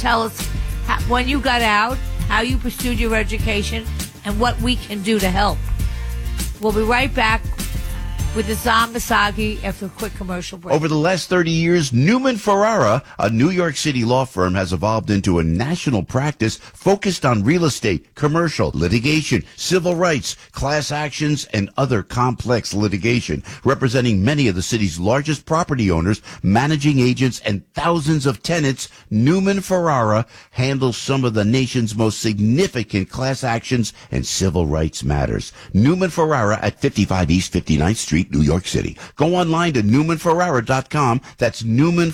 tell us when you got out, how you pursued your education, and what we can do to help. We'll be right back with Nizam Masagi after a quick commercial break. Over the last 30 years, Newman Ferrara, a New York City law firm, has evolved into a national practice focused on real estate, commercial, litigation, civil rights, class actions, and other complex litigation, representing many of the city's largest property owners, managing agents, and thousands of tenants. Newman Ferrara handles some of the nation's most significant class actions and civil rights matters. Newman Ferrara at 55 East 59th Street, New York City. Go online to NewmanFerrara.com. That's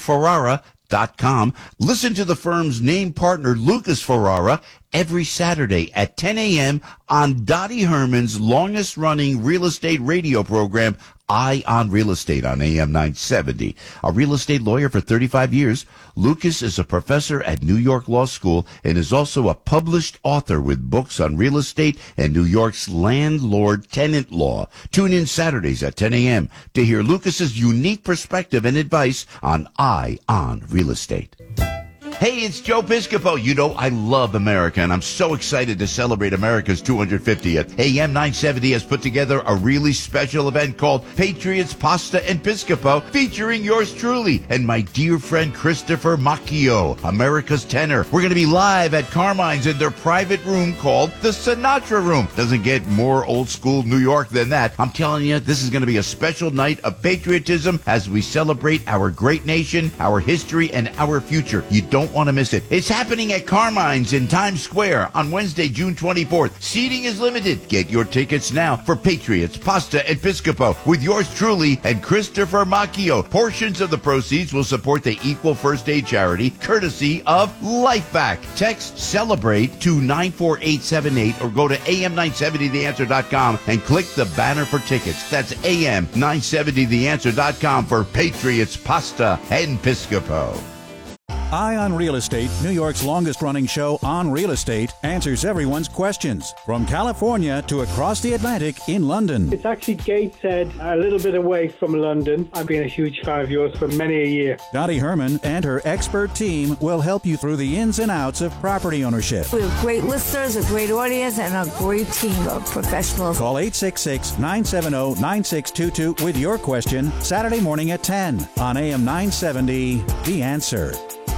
NewmanFerrara.com. Listen to the firm's name partner, Lucas Ferrara, every Saturday at 10 a.m. on Dottie Herman's longest-running real estate radio program, Eye on Real Estate on AM 970. A real estate lawyer for 35 years, Lucas is a professor at New York Law School and is also a published author with books on real estate and New York's landlord-tenant law. Tune in Saturdays at 10 a.m. to hear Lucas's unique perspective and advice on Eye on Real Estate. Hey, it's Joe Piscopo. You know, I love America, and I'm so excited to celebrate America's 250th. AM 970 has put together a really special event called Patriots, Pasta, and Piscopo, featuring yours truly and my dear friend Christopher Macchio, America's tenor. We're going to be live at Carmine's in their private room called the Sinatra Room. Doesn't get more old school New York than that. I'm telling you, this is going to be a special night of patriotism as we celebrate our great nation, our history, and our future. You don't want to miss it. It's happening at Carmine's in Times Square on Wednesday, June 24th. Seating is limited. Get your tickets now for Patriots, Pasta, and Piscopo with yours truly and Christopher Macchio. Portions of the proceeds will support the Equal First Aid charity, courtesy of LifeVac. Text CELEBRATE to 94878 or go to am970theanswer.com and click the banner for tickets. That's am970theanswer.com for Patriots, Pasta, and Piscopo. Eye on Real Estate, New York's longest-running show on real estate, answers everyone's questions. From California to across the Atlantic in London. It's actually Gateshead, a little bit away from London. I've been a huge fan of yours for many a year. Dottie Herman and her expert team will help you through the ins and outs of property ownership. We have great listeners, a great audience, and a great team of professionals. Call 866-970-9622 with your question Saturday morning at 10 on AM 970, The Answer.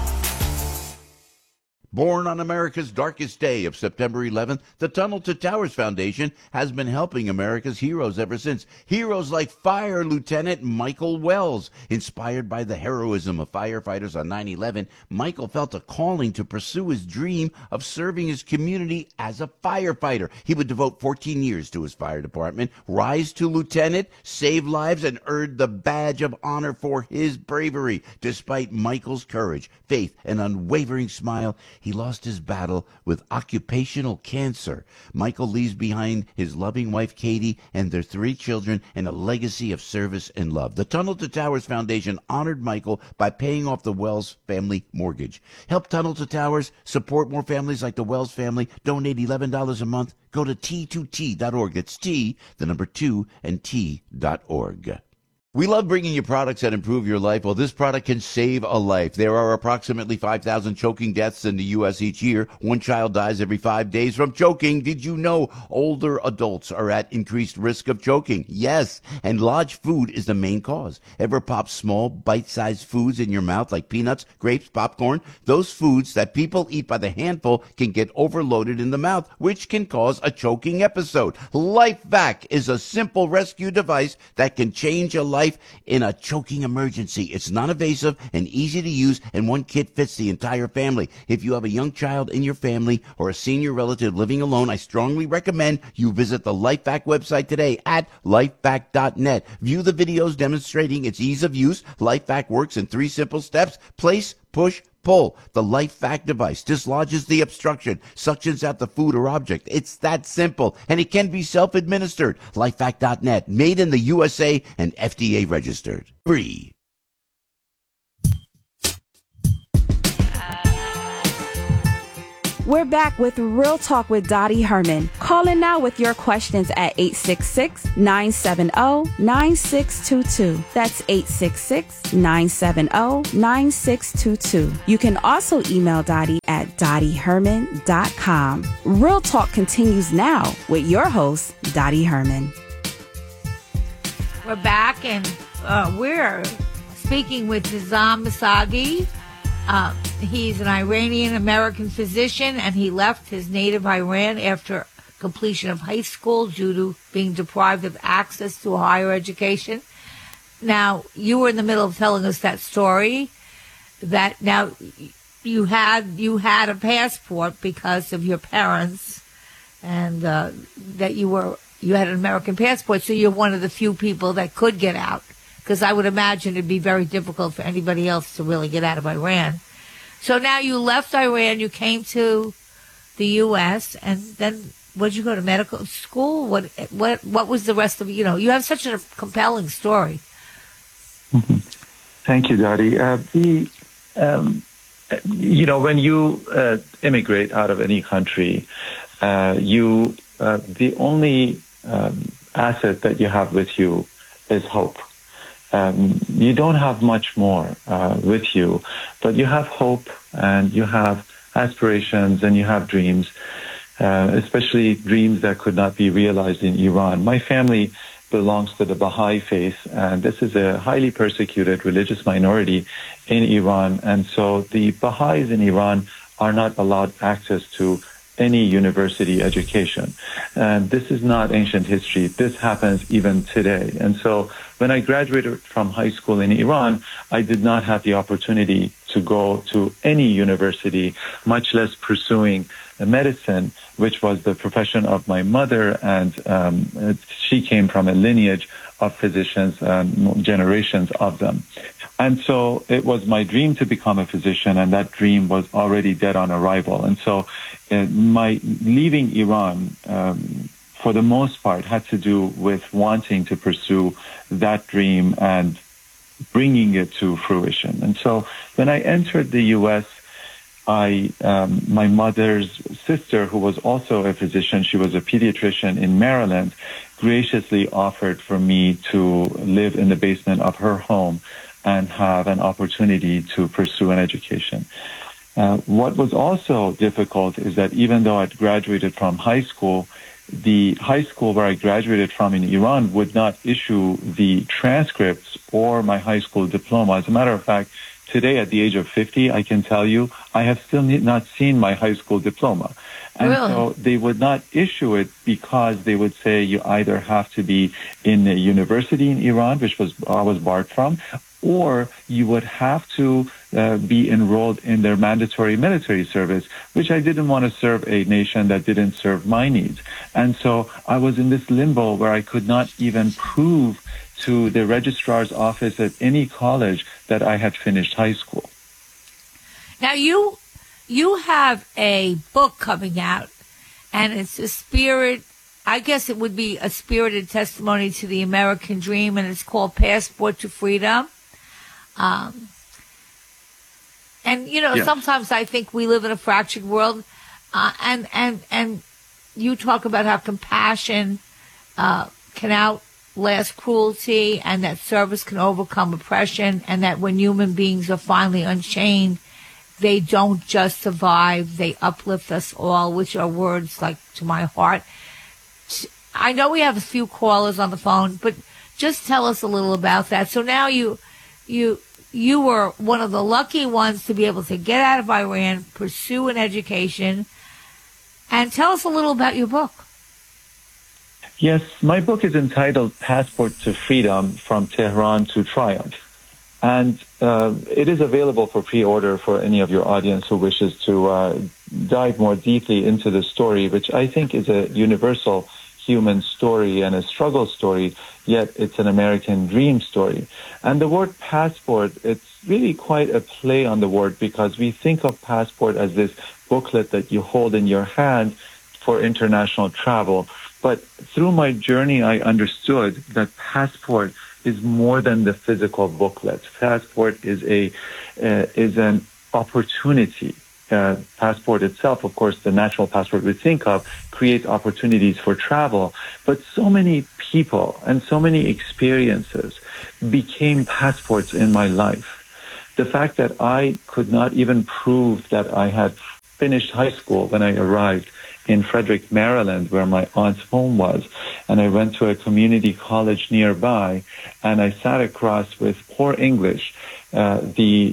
Born on America's darkest day of September 11th, the Tunnel to Towers Foundation has been helping America's heroes ever since. Heroes like Fire Lieutenant Michael Wells. Inspired by the heroism of firefighters on 9/11, Michael felt a calling to pursue his dream of serving his community as a firefighter. He would devote 14 years to his fire department, rise to lieutenant, save lives, and earn the badge of honor for his bravery. Despite Michael's courage, faith, and unwavering smile, he lost his battle with occupational cancer. Michael leaves behind his loving wife, Katie, and their 3 children, and a legacy of service and love. The Tunnel to Towers Foundation honored Michael by paying off the Wells family mortgage. Help Tunnel to Towers, support more families like the Wells family, donate $11 a month. Go to T2T.org. That's T, the number 2, and T.org. We love bringing you products that improve your life. Well, this product can save a life. There are approximately 5,000 choking deaths in the U.S. each year. 1 child dies every 5 days from choking. Did you know older adults are at increased risk of choking? Yes, and large food is the main cause. Ever pop small, bite-sized foods in your mouth like peanuts, grapes, popcorn? Those foods that people eat by the handful can get overloaded in the mouth, which can cause a choking episode. LifeVac is a simple rescue device that can change a life in a choking emergency. It's non-invasive and easy to use, and one kit fits the entire family. If you have a young child in your family or a senior relative living alone, I strongly recommend you visit the LifeVac website today at lifevac.net. View the videos demonstrating its ease of use. LifeVac works in 3 simple steps: place, push, pull. The LifeVac device dislodges the obstruction, suctions out the food or object. It's that simple, and it can be self-administered. LifeVac.net, made in the USA and FDA registered. Free. We're back with Real Talk with Dottie Herman. Call in now with your questions at 866-970-9622. That's 866-970-9622. You can also email Dottie at dottieherman.com. Real Talk continues now with your host, Dottie Herman. We're back, and we're speaking with Nizam Messaghi. He's an Iranian-American physician, and he left his native Iran after completion of high school due to being deprived of access to higher education. Now, you were in the middle of telling us that story, that now you had a passport because of your parents, and that you had an American passport, so you're one of the few people that could get out, because I would imagine it'd be very difficult for anybody else to really get out of Iran. So now you left Iran, you came to the U.S., and then what did you go to medical school? What was the rest of it? You know, you have such a compelling story. Thank you, Dottie. When you immigrate out of any country, the only asset that you have with you is hope. You don't have much more with you, but you have hope and you have aspirations and you have dreams, especially dreams that could not be realized in Iran. My family belongs to the Baha'i faith, and this is a highly persecuted religious minority in Iran. And so the Baha'is in Iran are not allowed access to any university education. And this is not ancient history. This happens even today. And so when I graduated from high school in Iran, I did not have the opportunity to go to any university, much less pursuing medicine, which was the profession of my mother. And she came from a lineage of physicians, generations of them. And so it was my dream to become a physician, and that dream was already dead on arrival. And so my leaving Iran, for the most part, had to do with wanting to pursue that dream and bringing it to fruition. And so when I entered the U.S., my mother's sister, who was also a physician, she was a pediatrician in Maryland, graciously offered for me to live in the basement of her home and have an opportunity to pursue an education. What was also difficult is that even though I'd graduated from high school, the high school where I graduated from in Iran would not issue the transcripts or my high school diploma. As a matter of fact, today at the age of 50, I can tell you I have still not seen my high school diploma. And really? So they would not issue it because they would say you either have to be in a university in Iran, which I was barred from, or you would have to be enrolled in their mandatory military service, which I didn't want to serve a nation that didn't serve my needs. And so I was in this limbo where I could not even prove to the registrar's office at any college that I had finished high school. Now you have a book coming out, and it's a spirit, I guess it would be a spirited testimony to the American dream, and it's called Passport to Freedom. And Yes. Sometimes I think we live in a fractured world, and you talk about how compassion can outlast cruelty, and that service can overcome oppression, and that when human beings are finally unchained, they don't just survive, they uplift us all, which are words like to my heart. I know we have a few callers on the phone, but just tell us a little about that. So now you were one of the lucky ones to be able to get out of Iran, pursue an education, and tell us a little about your book. Yes, my book is entitled Passport to Freedom, From Tehran to Triumph. And it is available for pre-order for any of your audience who wishes to dive more deeply into the story, which I think is a universal human story and a struggle story, yet it's an American dream story. And the word passport, it's really quite a play on the word, because we think of passport as this booklet that you hold in your hand for international travel. But through my journey, I understood that passport is more than the physical booklet. Passport is an opportunity. passport itself, of course, the national passport we think of, creates opportunities for travel. But so many people and so many experiences became passports in my life. The fact that I could not even prove that I had finished high school when I arrived in Frederick, Maryland, where my aunt's home was, and I went to a community college nearby, and I sat across with poor English, the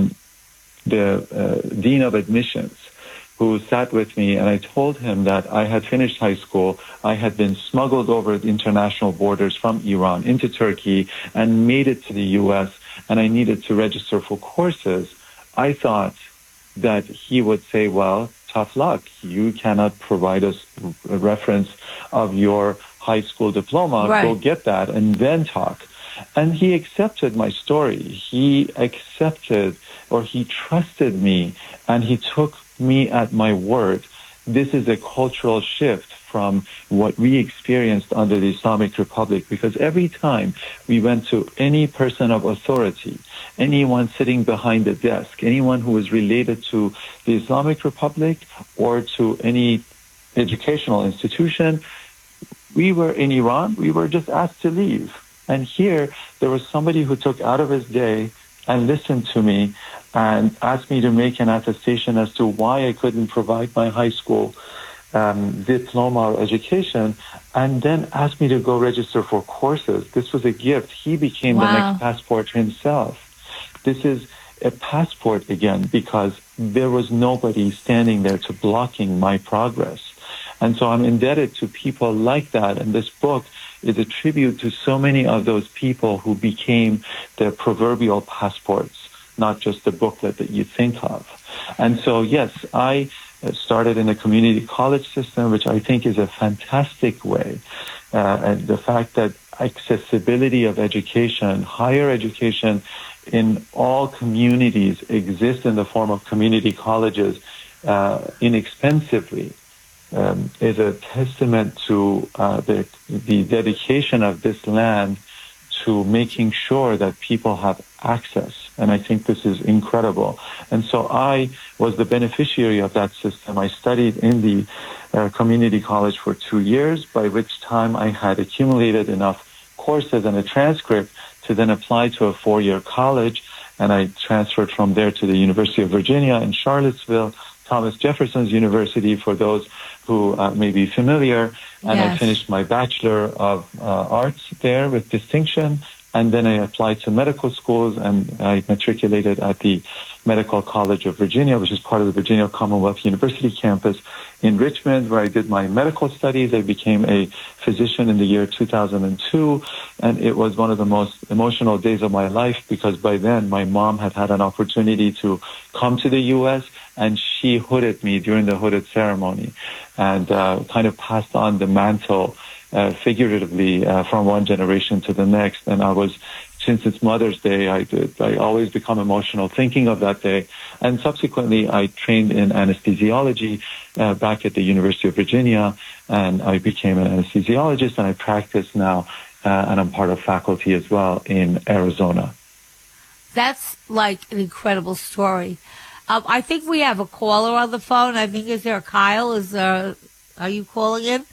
dean of admissions, who sat with me, and I told him that I had finished high school. I had been smuggled over the international borders from Iran into Turkey and made it to the U.S., and I needed to register for courses. I thought that he would say, well, tough luck. You cannot provide us a reference of your high school diploma. Right. Go get that and then talk. And he accepted my story. He accepted, or he trusted me, and he took me at my word. This is a cultural shift from what we experienced under the Islamic Republic, because every time we went to any person of authority, anyone sitting behind the desk, anyone who was related to the Islamic Republic or to any educational institution, we were in Iran, we were just asked to leave. And here, there was somebody who took out of his day and listened to me and asked me to make an attestation as to why I couldn't provide my high school diploma or education, and then asked me to go register for courses. This was a gift. He became the next passport himself. This is a passport again, because there was nobody standing there to blocking my progress. And so I'm indebted to people like that. And this book is a tribute to so many of those people who became the proverbial passports, not just the booklet that you think of. And so, yes, I started in a community college system, which I think is a fantastic way. And the fact that accessibility of education, higher education in all communities exists in the form of community colleges inexpensively is a testament to the dedication of this land to making sure that people have access. And I think this is incredible. And so I was the beneficiary of that system. I studied in the community college for 2 years, by which time I had accumulated enough courses and a transcript to then apply to a 4-year college. And I transferred from there to the University of Virginia in Charlottesville, Thomas Jefferson's University, for those who may be familiar. And I finished my Bachelor of Arts there with distinction. And then I applied to medical schools, and I matriculated at the Medical College of Virginia, which is part of the Virginia Commonwealth University campus in Richmond, where I did my medical studies. I became a physician in the year 2002, and it was one of the most emotional days of my life, because by then my mom had had an opportunity to come to the U.S., and she hooded me during the hooded ceremony and kind of passed on the mantle figuratively from one generation to the next. And I was, since it's Mother's Day, I always become emotional thinking of that day. And subsequently, I trained in anesthesiology back at the University of Virginia, and I became an anesthesiologist, and I practice now, and I'm part of faculty as well in Arizona. That's like an incredible story. I think we have a caller on the phone. I think, is there Kyle? Are you calling in?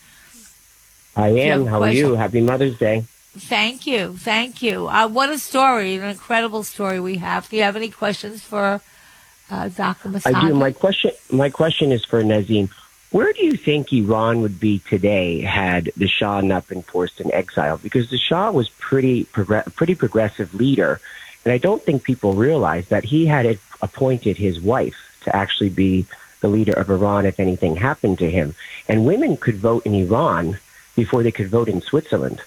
I am. How are you? Happy Mother's Day. Thank you. Thank you. What a story, an incredible story we have. Do you have any questions for Dr. Masagi? I do. My question is for Nazim. Where do you think Iran would be today had the Shah not been forced in exile? Because the Shah was pretty progressive leader, and I don't think people realize that he had appointed his wife to actually be the leader of Iran if anything happened to him. And women could vote in Iran before they could vote in Switzerland.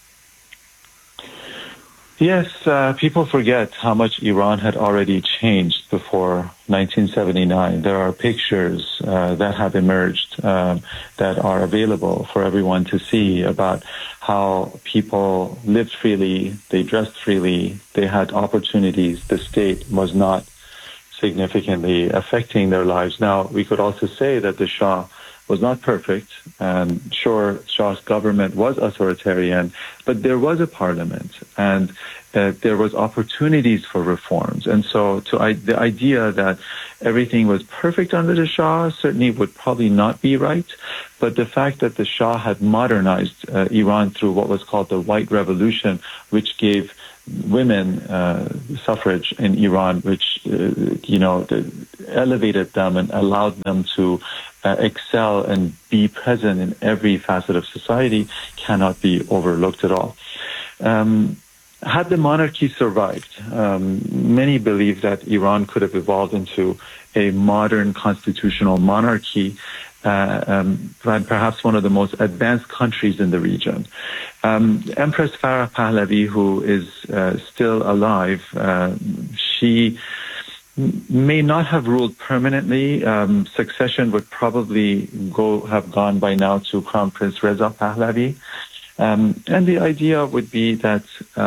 Yes, people forget how much Iran had already changed before 1979. There are pictures that have emerged that are available for everyone to see about how people lived freely, they dressed freely, they had opportunities. The state was not significantly affecting their lives. Now, we could also say that the Shah was not perfect, and sure, Shah's government was authoritarian, but there was a parliament, and there was opportunities for reforms. And so the idea that everything was perfect under the Shah certainly would probably not be right. But the fact that the Shah had modernized Iran through what was called the White Revolution, which gave women suffrage in Iran, which, elevated them and allowed them to excel and be present in every facet of society, cannot be overlooked at all. Had the monarchy survived, many believe that Iran could have evolved into a modern constitutional monarchy, and perhaps one of the most advanced countries in the region. Empress Farah Pahlavi, who is still alive, she may not have ruled permanently. Succession would probably have gone by now to Crown Prince Reza Pahlavi. And the idea would be that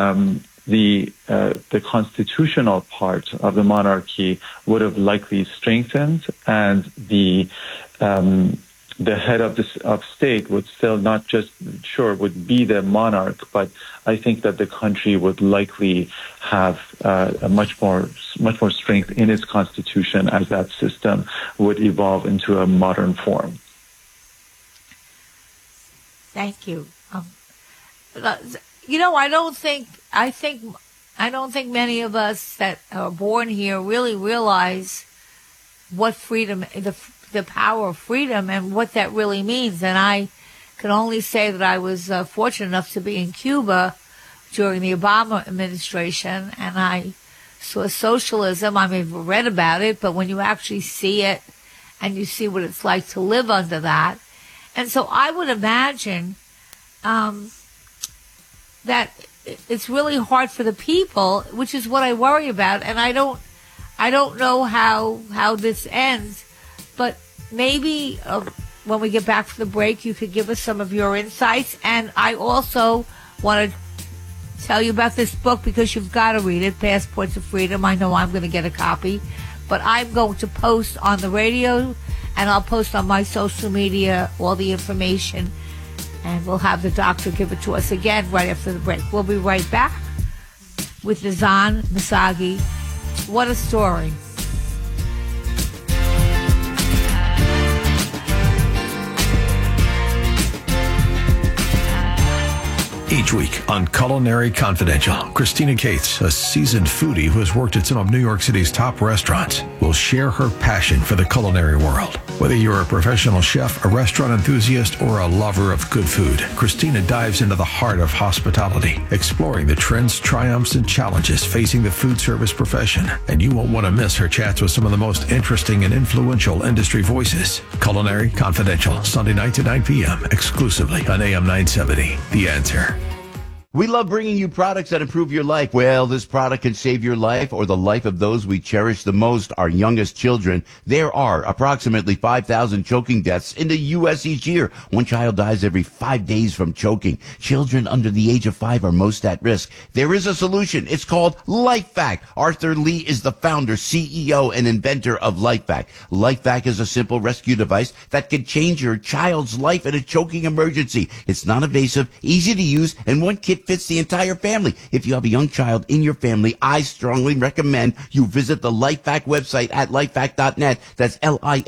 the constitutional part of the monarchy would have likely strengthened, and the head of state would still not just would be the monarch, but I think that the country would likely have a much more strength in its constitution as that system would evolve into a modern form. Thank you. I don't think many of us that are born here really realize what freedom, the power of freedom, and what that really means. And I can only say that I was fortunate enough to be in Cuba during the Obama administration, and I saw socialism. I mean, I've read about it, but when you actually see it and you see what it's like to live under that, and so I would imagine that it's really hard for the people, which is what I worry about. And I don't know how this ends, but maybe when we get back from the break, you could give us some of your insights. And I also want to tell you about this book, because you've got to read it, Passport to Freedom. I know I'm going to get a copy, but I'm going to post on the radio, and I'll post on my social media all the information, and we'll have the doctor give it to us again right after the break. We'll be right back with Nizam Messaghi. What a story. Each week on Culinary Confidential, Christina Cates, a seasoned foodie who has worked at some of New York City's top restaurants, will share her passion for the culinary world. Whether you're a professional chef, a restaurant enthusiast, or a lover of good food, Christina dives into the heart of hospitality, exploring the trends, triumphs, and challenges facing the food service profession. And you won't want to miss her chats with some of the most interesting and influential industry voices. Culinary Confidential, Sunday nights at 9 p.m., exclusively on AM 970. The Answer. We love bringing you products that improve your life. Well, this product can save your life or the life of those we cherish the most, our youngest children. There are approximately 5,000 choking deaths in the U.S. each year. One child dies every 5 days from choking. Children under the age of 5 are most at risk. There is a solution. It's called LifeVac. Arthur Lee is the founder, CEO, and inventor of LifeVac. LifeVac is a simple rescue device that can change your child's life in a choking emergency. It's non-invasive, easy to use, and one kit fits the entire family. If you have a young child in your family, I strongly recommend you visit the LifeVac website at lifevac.net. That's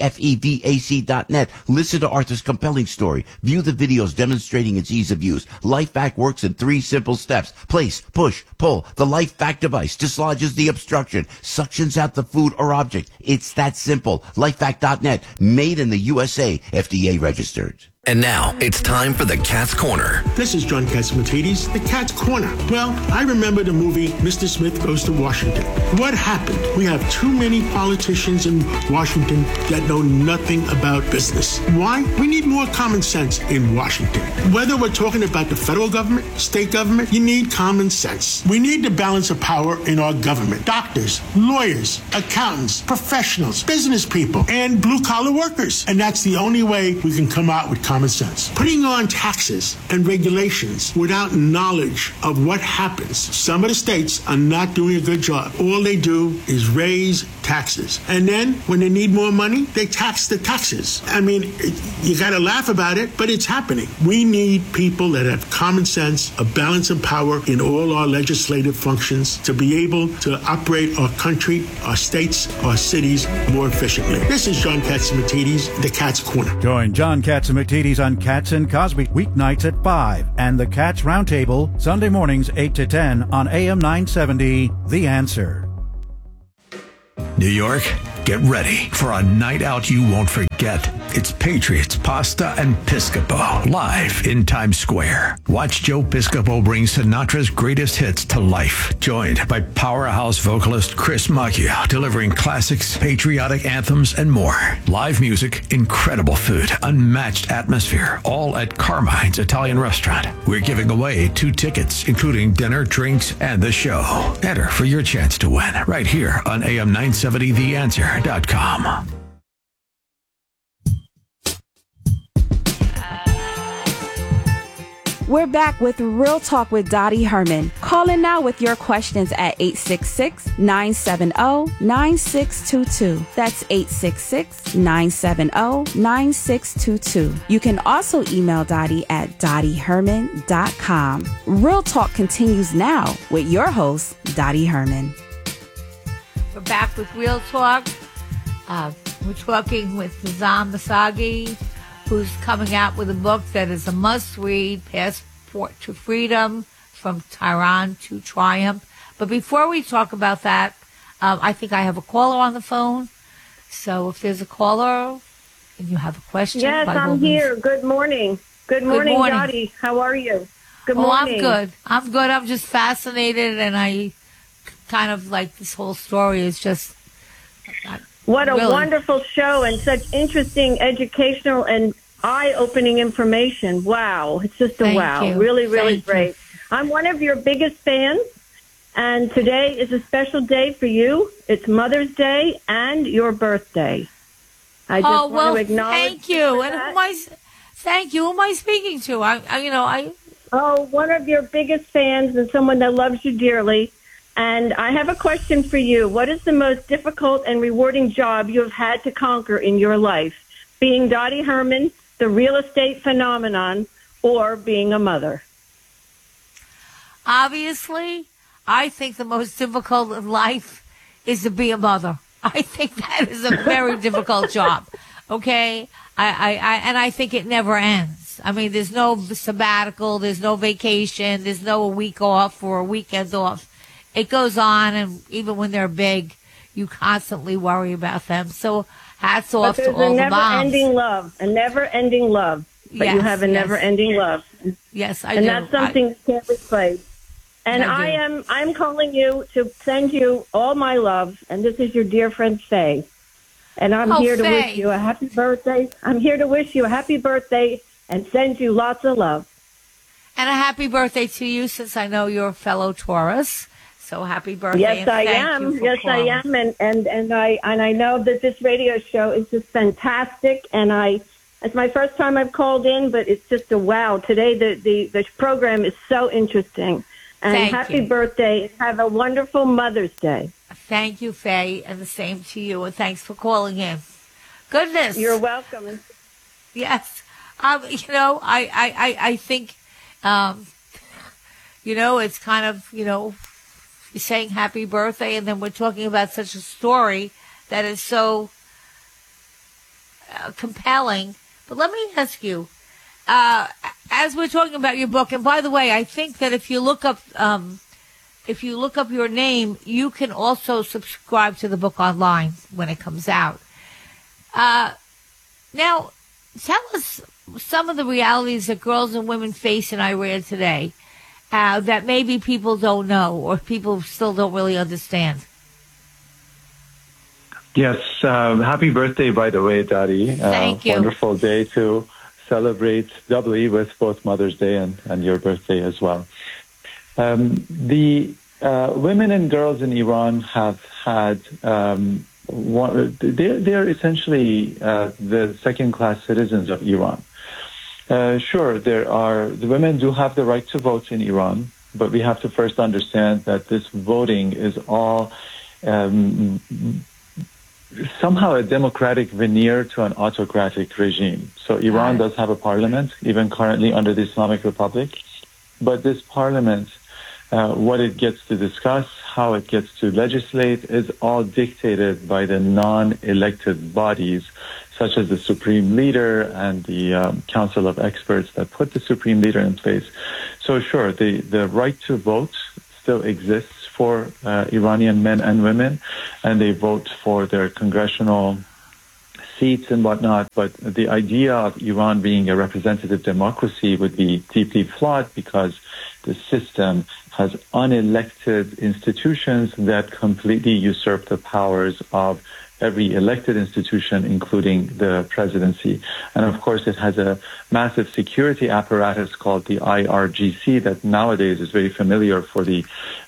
LIFEVAC.net. Listen to Arthur's compelling story. View the videos demonstrating its ease of use. LifeVac works in 3 simple steps. Place, push, pull. The LifeVac device dislodges the obstruction, suctions out the food or object. It's that simple. LifeVac.net. Made in the USA. FDA registered. And now, it's time for the Cat's Corner. This is John Catsimatidis, the Cat's Corner. Well, I remember the movie Mr. Smith Goes to Washington. What happened? We have too many politicians in Washington that know nothing about business. Why? We need more common sense in Washington. Whether we're talking about the federal government, state government, you need common sense. We need the balance of power in our government. Doctors, lawyers, accountants, professionals, business people, and blue-collar workers. And that's the only way we can come out with common common sense. Putting on taxes and regulations without knowledge of what happens. Some of the states are not doing a good job. All they do is raise taxes. And then when they need more money, they tax the taxes. I mean, you got to laugh about it, but it's happening. We need people that have common sense, a balance of power in all our legislative functions to be able to operate our country, our states, our cities more efficiently. This is John Catsimatidis, The Cat's Corner. Join John Catsimatidis on Cats and Cosby weeknights at 5 and the Cats Roundtable Sunday mornings 8 to 10 on AM 970, The Answer. New York, get ready for a night out you won't forget. It's Patriots, Pasta, and Piscopo live in Times Square. Watch Joe Piscopo bring Sinatra's greatest hits to life. Joined by powerhouse vocalist Chris Macchio, delivering classics, patriotic anthems, and more. Live music, incredible food, unmatched atmosphere, all at Carmine's Italian Restaurant. We're giving away 2 tickets, including dinner, drinks, and the show. Enter for your chance to win right here on AM970theanswer.com. We're back with Real Talk with Dottie Herman. Call in now with your questions at 866-970-9622. That's 866-970-9622. You can also email Dottie at dottieherman.com. Real Talk continues now with your host, Dottie Herman. We're back with Real Talk. We're talking with Nizam Masagi, who's coming out with a book that is a must-read, Passport to Freedom, From Tehran to Triumph. But before we talk about that, I think I have a caller on the phone. So if there's a caller and you have a question. Yes, I'm here. Good morning. Good morning, Dottie. How are you? Good morning. I'm good. I'm just fascinated, and I kind of like this whole story is just... What a wonderful show and such interesting educational and eye-opening information. Wow. It's just a wow. You. Really, really great. You. I'm one of your biggest fans, and today is a special day for you. It's Mother's Day and your birthday. I just want to acknowledge thank you. And thank you. Who am I speaking to? Oh, one of your biggest fans and someone that loves you dearly. And I have a question for you. What is the most difficult and rewarding job you have had to conquer in your life? Being Dottie Herman, the real estate phenomenon, or being a mother? Obviously, I think the most difficult in life is to be a mother. I think that is a very difficult job. Okay? I think it never ends. I mean, there's no sabbatical, there's no vacation, there's no week off or a weekend off. It goes on, and even when they're big, you constantly worry about them. So hats off to all the moms. A never-ending love. But yes, you have a never-ending love. Yes, I do. And that's something you can't replace. And I'm calling you to send you all my love, and this is your dear friend Faye. And I'm here to wish you a happy birthday. I'm here to wish you a happy birthday and send you lots of love. And a happy birthday to you, since I know you're a fellow Taurus. So happy birthday! Yes, I am. Yes, I am, and I know that this radio show is just fantastic. And it's my first time I've called in, but it's just a wow. Today the program is so interesting. And happy birthday! Have a wonderful Mother's Day. Thank you, Faye, and the same to you. And thanks for calling in. Goodness, you're welcome. Yes, I think, it's kind of saying happy birthday, and then we're talking about such a story that is so compelling. But let me ask you, as we're talking about your book, and by the way, I think that if you look up your name, you can also subscribe to the book online when it comes out. Now, tell us some of the realities that girls and women face in Iran today. That maybe people don't know, or people still don't really understand. Yes, happy birthday, by the way, Dottie. Thank you. Wonderful day to celebrate doubly with both Mother's Day and your birthday as well. The women and girls in Iran have had, they're essentially the second-class citizens of Iran. Sure, the women do have the right to vote in Iran, but we have to first understand that this voting is all somehow a democratic veneer to an autocratic regime. So Iran does have a parliament, even currently under the Islamic Republic, but this parliament, what it gets to discuss, how it gets to legislate, is all dictated by the non-elected bodies, such as the Supreme Leader and the Council of Experts that put the Supreme Leader in place. So sure, the right to vote still exists for Iranian men and women, and they vote for their congressional seats and whatnot, but the idea of Iran being a representative democracy would be deeply flawed because the system has unelected institutions that completely usurp the powers of every elected institution, including the presidency. And of course, it has a massive security apparatus called the IRGC that nowadays is very familiar for the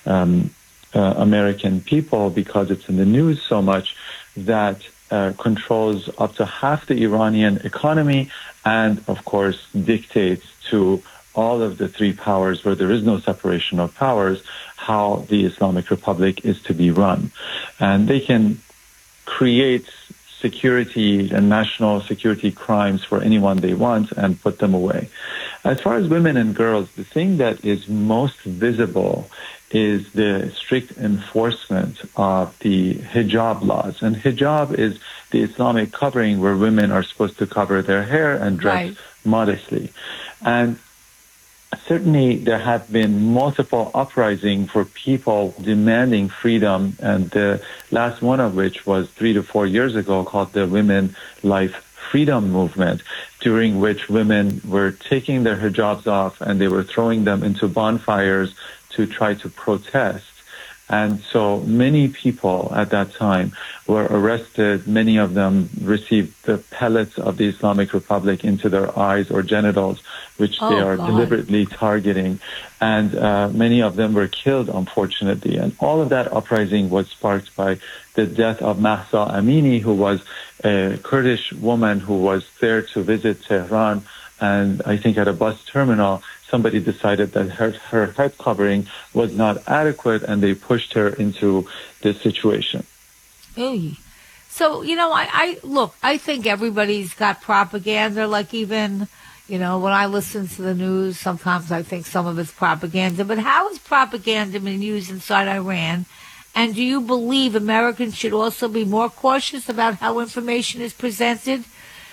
American people because it's in the news so much, that controls up to half the Iranian economy and, of course, dictates to all of the three powers where there is no separation of powers how the Islamic Republic is to be run. And they can create security and national security crimes for anyone they want and put them away. As far as women and girls, the thing that is most visible is the strict enforcement of the hijab laws. And hijab is the Islamic covering where women are supposed to cover their hair and dress modestly. And certainly there have been multiple uprisings for people demanding freedom, and the last one of which was 3 to 4 years ago called the Women Life Freedom Movement, during which women were taking their hijabs off and they were throwing them into bonfires to try to protest. And so many people at that time were arrested. Many of them received the pellets of the Islamic Republic into their eyes or genitals, which they are deliberately targeting. And many of them were killed, unfortunately. And all of that uprising was sparked by the death of Mahsa Amini, who was a Kurdish woman who was there to visit Tehran. And I think at a bus terminal, somebody decided that her head covering was not adequate, and they pushed her into this situation. Hey. So, I think everybody's got propaganda. Like even, when I listen to the news, sometimes I think some of it's propaganda. But how is propaganda being used inside Iran? And do you believe Americans should also be more cautious about how information is presented?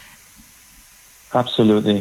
Absolutely.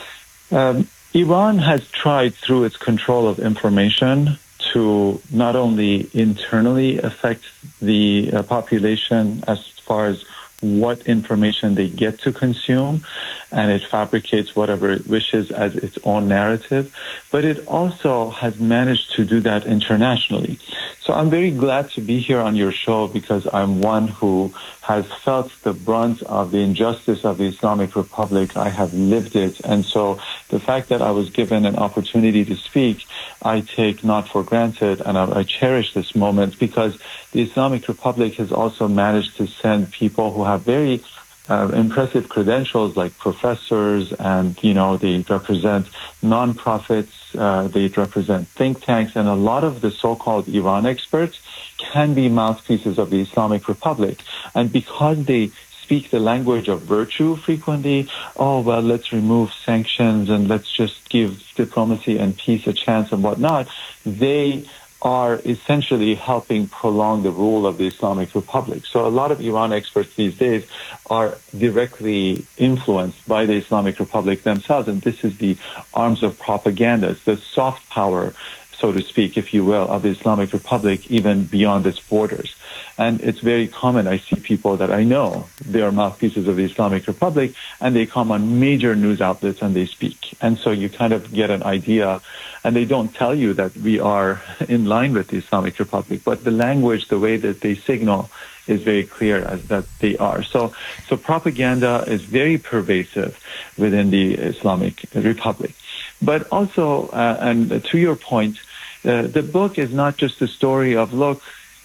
Iran has tried through its control of information to not only internally affect the population as far as what information they get to consume, and it fabricates whatever it wishes as its own narrative, but it also has managed to do that internationally. So I'm very glad to be here on your show because I'm one who has felt the brunt of the injustice of the Islamic Republic. I have lived it. And so the fact that I was given an opportunity to speak, I take not for granted, and I cherish this moment because the Islamic Republic has also managed to send people who have very impressive credentials like professors, and, they represent nonprofits, they represent think tanks, and a lot of the so-called Iran experts can be mouthpieces of the Islamic Republic. And because they speak the language of virtue frequently, let's remove sanctions and let's just give diplomacy and peace a chance and whatnot, they are essentially helping prolong the rule of the Islamic Republic. So a lot of Iran experts these days are directly influenced by the Islamic Republic themselves, and this is the arms of propaganda. It's the soft power, so to speak, if you will, of the Islamic Republic, even beyond its borders. And it's very common. I see people that I know, they are mouthpieces of the Islamic Republic, and they come on major news outlets and they speak. And so you kind of get an idea, and they don't tell you that we are in line with the Islamic Republic, but the language, the way that they signal is very clear as that they are. So propaganda is very pervasive within the Islamic Republic. But also, and to your point, the book is not just a story of, look,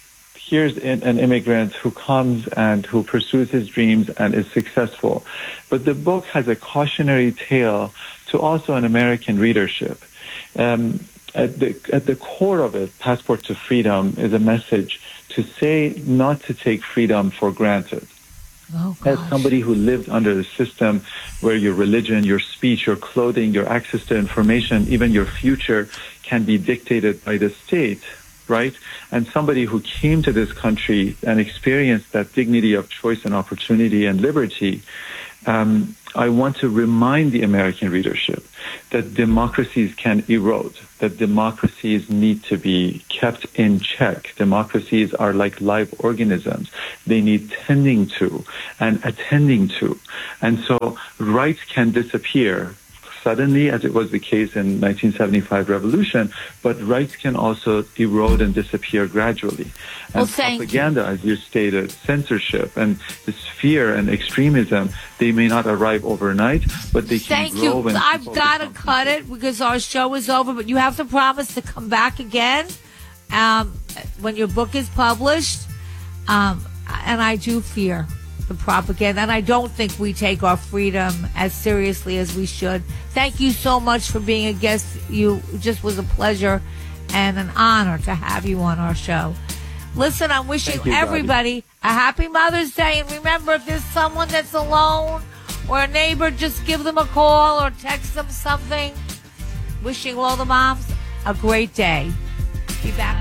here's an immigrant who comes and who pursues his dreams and is successful. But the book has a cautionary tale to also an American readership. At the core of it, Passport to Freedom is a message to say not to take freedom for granted. As somebody who lived under the system where your religion, your speech, your clothing, your access to information, even your future can be dictated by the state, right? And somebody who came to this country and experienced that dignity of choice and opportunity and liberty, I want to remind the American readership that democracies can erode, that democracies need to be kept in check. Democracies are like live organisms. They need tending to and attending to. And so rights can disappear suddenly, as it was the case in 1975 revolution, but rights can also erode and disappear gradually. And propaganda, as you stated, censorship and this fear and extremism, they may not arrive overnight, but they can grow. Thank you. I've got to cut it because our show is over, but you have to promise to come back again when your book is published. And I do fear the propaganda, and I don't think we take our freedom as seriously as we should. Thank you so much for being a guest. You just was a pleasure and an honor to have you on our show. Listen, I'm wishing everybody a happy Mother's Day, and remember, if there's someone that's alone or a neighbor, just give them a call or text them something. Wishing all the moms a great day. Be back.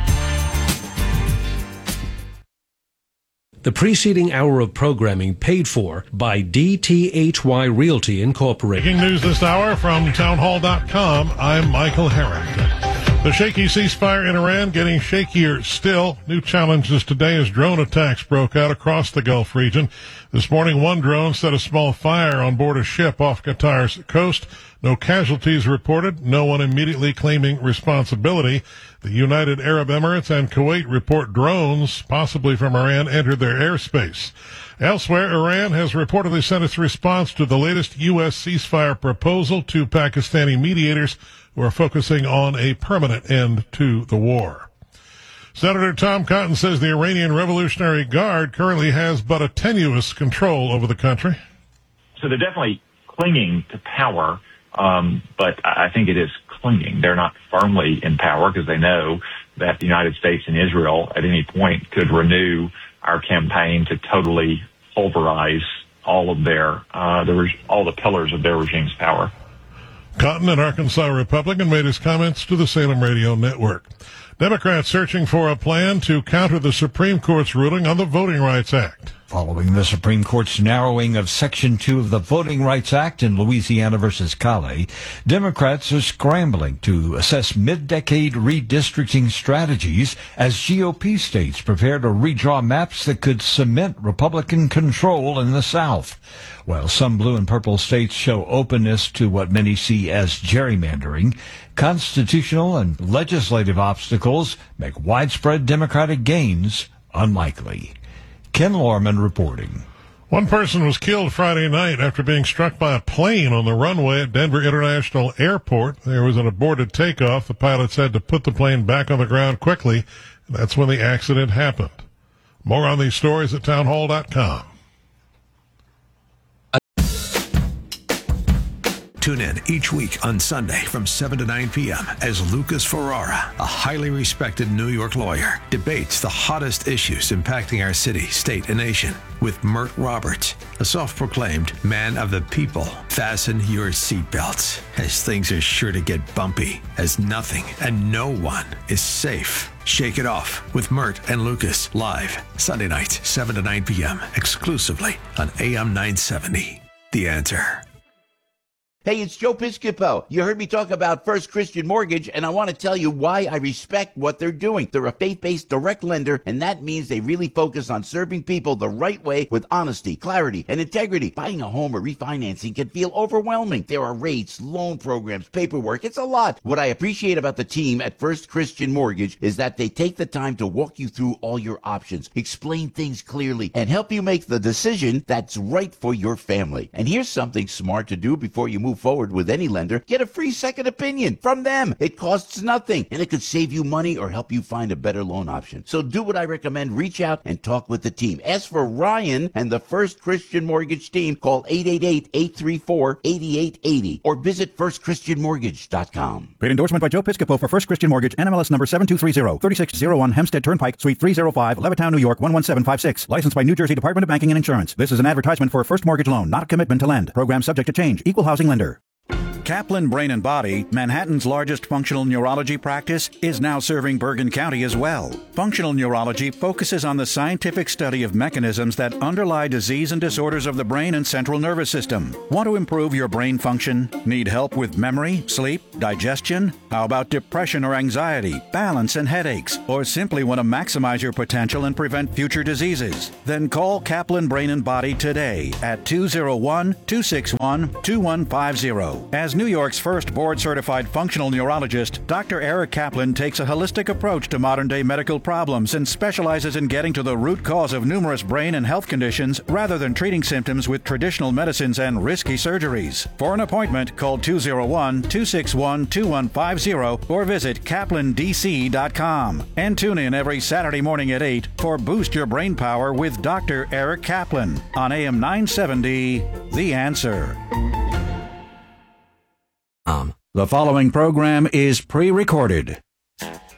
The preceding hour of programming paid for by DTHY Realty Incorporated. Breaking news this hour from townhall.com. I'm Michael Herring. The shaky ceasefire in Iran getting shakier still. New challenges today as drone attacks broke out across the Gulf region. This morning, one drone set a small fire on board a ship off Qatar's coast. No casualties reported, no one immediately claiming responsibility. The United Arab Emirates and Kuwait report drones, possibly from Iran, entered their airspace. Elsewhere, Iran has reportedly sent its response to the latest U.S. ceasefire proposal to Pakistani mediators who are focusing on a permanent end to the war. Senator Tom Cotton says the Iranian Revolutionary Guard currently has but a tenuous control over the country. So they're definitely clinging to power, but I think it is clinging. They're not firmly in power because they know that the United States and Israel at any point could renew our campaign to totally pulverize all of their all the pillars of their regime's power. Cotton, an Arkansas Republican, made his comments to the Salem Radio Network. Democrats searching for a plan to counter the Supreme Court's ruling on the Voting Rights Act. Following the Supreme Court's narrowing of Section 2 of the Voting Rights Act in Louisiana versus Cali, Democrats are scrambling to assess mid-decade redistricting strategies as GOP states prepare to redraw maps that could cement Republican control in the South. While some blue and purple states show openness to what many see as gerrymandering, constitutional and legislative obstacles make widespread Democratic gains unlikely. Ken Lorman reporting. One person was killed Friday night after being struck by a plane on the runway at Denver International Airport. There was an aborted takeoff. The pilots had to put the plane back on the ground quickly. That's when the accident happened. More on these stories at townhall.com. Tune in each week on Sunday from 7 to 9 p.m. as Lucas Ferrara, a highly respected New York lawyer, debates the hottest issues impacting our city, state, and nation with Mert Roberts, a self-proclaimed man of the people. Fasten your seatbelts, as things are sure to get bumpy, as nothing and no one is safe. Shake it off with Mert and Lucas, live Sunday nights, 7 to 9 p.m., exclusively on AM 970. The Answer. Hey, it's Joe Piscopo. You heard me talk about First Christian Mortgage, and I want to tell you why I respect what they're doing. They're a faith-based direct lender, and that means they really focus on serving people the right way with honesty, clarity, and integrity. Buying a home or refinancing can feel overwhelming. There are rates, loan programs, paperwork. It's a lot. What I appreciate about the team at First Christian Mortgage is that they take the time to walk you through all your options, explain things clearly, and help you make the decision that's right for your family. And here's something smart to do before you move move forward with any lender, get a free second opinion from them. It costs nothing, and it could save you money or help you find a better loan option. So do what I recommend. Reach out and talk with the team. Ask for Ryan and the First Christian Mortgage team. Call 888-834-8880 or visit firstchristianmortgage.com. Paid endorsement by Joe Piscopo for First Christian Mortgage, NMLS number 7230, 3601 Hempstead Turnpike, Suite 305, Levittown, New York 11756. Licensed by New Jersey Department of Banking and Insurance. This is an advertisement for a first mortgage loan, not a commitment to lend. Program subject to change. Equal housing lender. Kaplan Brain and Body, Manhattan's largest functional neurology practice, is now serving Bergen County as well. Functional neurology focuses on the scientific study of mechanisms that underlie disease and disorders of the brain and central nervous system. Want to improve your brain function? Need help with memory, sleep, digestion? How about depression or anxiety, balance and headaches? Or simply want to maximize your potential and prevent future diseases? Then call Kaplan Brain and Body today at 201-261-2150. As New York's first board-certified functional neurologist, Dr. Eric Kaplan takes a holistic approach to modern-day medical problems and specializes in getting to the root cause of numerous brain and health conditions rather than treating symptoms with traditional medicines and risky surgeries. For an appointment, call 201-261-2150 or visit kaplandc.com. And tune in every Saturday morning at 8 for Boost Your Brain Power with Dr. Eric Kaplan on AM 970, The Answer. The following program is pre-recorded.